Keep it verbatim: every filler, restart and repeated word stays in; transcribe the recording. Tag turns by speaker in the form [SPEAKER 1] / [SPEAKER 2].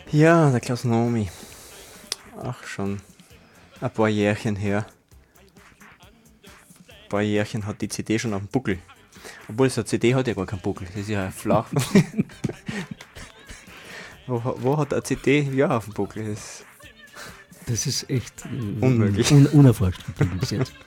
[SPEAKER 1] Ja, der Klaus Nomi. Ach, schon ein paar Jährchen her. Ein paar Jährchen hat die C D schon auf dem Buckel. Obwohl, so eine C D hat ja gar keinen Buckel. Das ist ja flach. wo, wo hat eine C D ja auf dem Buckel? Das
[SPEAKER 2] Das ist echt
[SPEAKER 1] Unmöglich.
[SPEAKER 2] Un, unerforscht bis jetzt.